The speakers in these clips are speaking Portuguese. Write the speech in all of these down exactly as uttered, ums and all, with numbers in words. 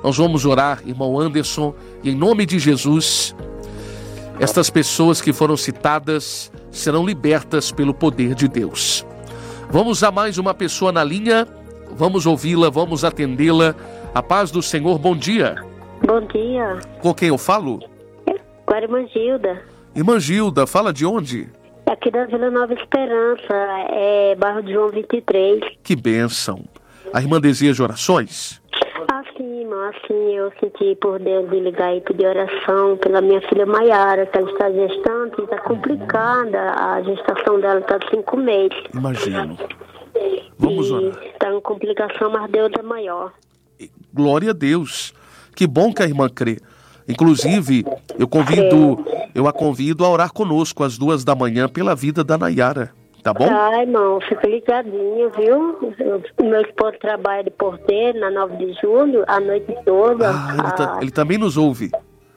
Nós vamos orar, irmão Anderson, e em nome de Jesus, estas pessoas que foram citadas serão libertas pelo poder de Deus. Vamos a mais uma pessoa na linha, vamos ouvi-la, vamos atendê-la. A paz do Senhor, bom dia. Bom dia. Com quem eu falo? Com a irmã Gilda. Irmã Gilda, fala de onde? Aqui da Vila Nova Esperança, é bairro de João vinte e três. Que bênção. A irmã deseja orações? Assim, irmã, assim, eu senti por Deus de ligar e pedir oração pela minha filha Maiara, que ela está gestante e está complicada. A gestação dela está de cinco meses. Imagino. Vamos orar. Está em complicação, mas Deus é maior. Glória a Deus. Que bom que a irmã crê. Inclusive, eu convido, eu a convido a orar conosco às duas da manhã pela vida da Nayara, tá bom? Tá, irmão, fica ligadinho, viu? O meu esposo trabalha de porteiro na nove de julho, a noite toda. Ah, ele, a... tá, ele também nos ouve.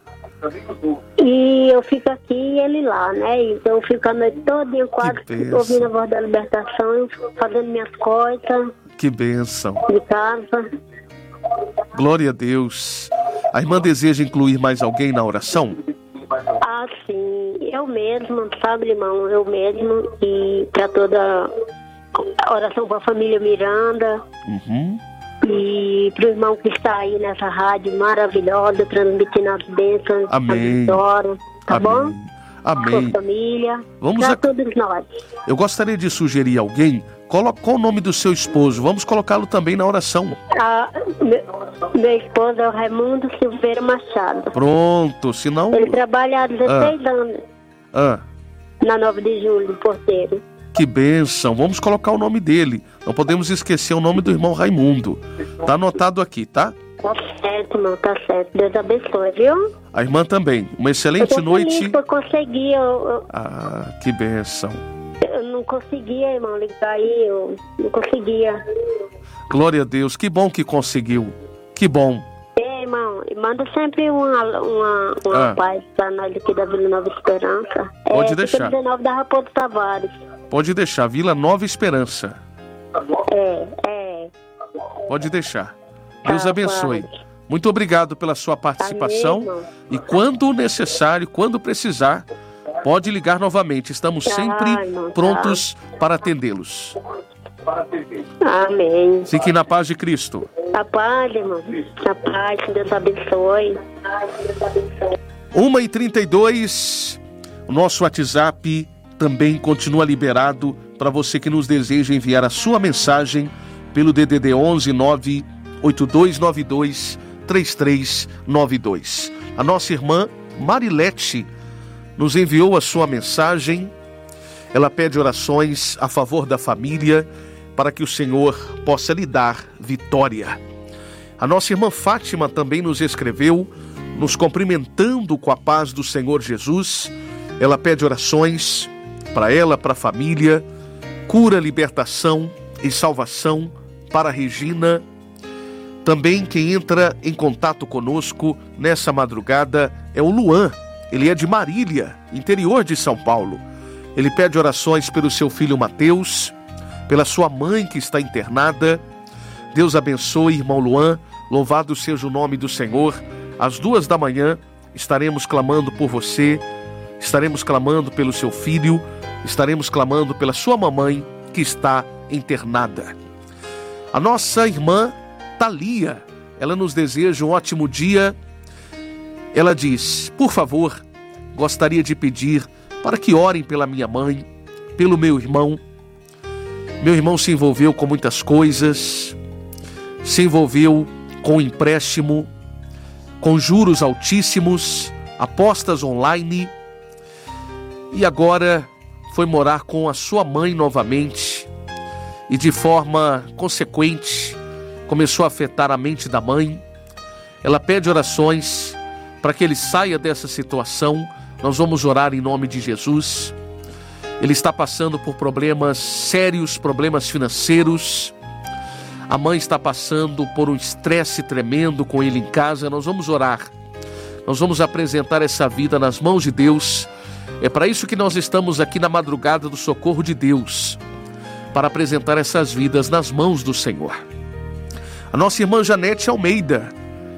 E eu fico aqui e ele lá, né? Então eu fico a noite toda quase ouvindo a voz da libertação, fazendo minhas coisas. Que bênção. De casa. Glória a Deus. A irmã deseja incluir mais alguém na oração? Ah, sim. Eu mesmo, sabe, irmão? Eu mesmo. E para toda a oração para a família Miranda. Uhum. E para o irmão que está aí nessa rádio maravilhosa, transmitindo as bênçãos, amém. A vitória. Tá amém. bom? Amém. Sua família. Vamos para a... todos nós. Eu gostaria de sugerir alguém. Qual o nome do seu esposo? Vamos colocá-lo também na oração. Ah, meu, meu esposo é o Raimundo Silveira Machado. Pronto, senão... Ele trabalha há dezesseis ah. anos. Ah. Na nove de julho, porteiro. Que bênção. Vamos colocar o nome dele. Não podemos esquecer o nome do irmão Raimundo. Tá anotado aqui, tá? Tá certo, irmão, tá certo. Deus abençoe, viu? A irmã também. Uma excelente eu tô noite. Feliz que eu consegui. Eu, eu... Ah, que bênção. Eu não conseguia, irmão, ligar aí, eu não conseguia. Glória a Deus, que bom que conseguiu. Que bom. É, irmão, manda sempre uma, uma, uma ah. paz pra nós aqui da Vila Nova Esperança. Pode é, deixar. dezenove da Raposo Tavares. Pode deixar, Vila Nova Esperança. É, é. Pode deixar. Deus ah, abençoe. Padre. Muito obrigado pela sua participação. Amém, e quando necessário, quando precisar, pode ligar novamente. Estamos sempre ah, irmão, prontos tá. para atendê-los. Amém. Fique na paz de Cristo. A paz, irmão. A paz, Deus abençoe. uma e trinta e dois, o nosso WhatsApp também continua liberado para você que nos deseja enviar a sua mensagem pelo D D D onze nove oito dois nove dois três três nove dois. A nossa irmã Marilete nos enviou a sua mensagem. Ela pede orações a favor da família para que o Senhor possa lhe dar vitória. A nossa irmã Fátima também nos escreveu, nos cumprimentando com a paz do Senhor Jesus. Ela pede orações para ela, para a família, cura, libertação e salvação para a Regina. Também quem entra em contato conosco nessa madrugada é o Luan. Ele é de Marília, interior de São Paulo. Ele pede orações pelo seu filho Mateus, pela sua mãe que está internada. Deus abençoe, irmão Luan. Louvado seja o nome do Senhor. Às duas da manhã estaremos clamando por você, estaremos clamando pelo seu filho, estaremos clamando pela sua mamãe que está internada. A nossa irmã Thalia, ela nos deseja um ótimo dia. Ela diz: por favor, gostaria de pedir para que orem pela minha mãe, pelo meu irmão. Meu irmão se envolveu com muitas coisas, se envolveu com empréstimo, com juros altíssimos, apostas online, e agora foi morar com a sua mãe novamente, e de forma consequente começou a afetar a mente da mãe. Ela pede orações para que ele saia dessa situação. Nós vamos orar em nome de Jesus. Ele está passando por problemas sérios, problemas financeiros. A mãe está passando por um estresse tremendo com ele em casa. Nós vamos orar. Nós vamos apresentar essa vida nas mãos de Deus. É para isso que nós estamos aqui na madrugada do socorro de Deus, para apresentar essas vidas nas mãos do Senhor. A nossa irmã Janete Almeida,